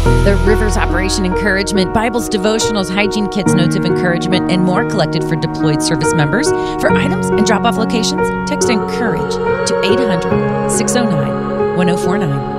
The Rivers Operation Encouragement, Bibles, devotionals, hygiene kits, notes of encouragement, and more collected for deployed service members. For items and drop-off locations, text ENCOURAGE to 800-609-1049.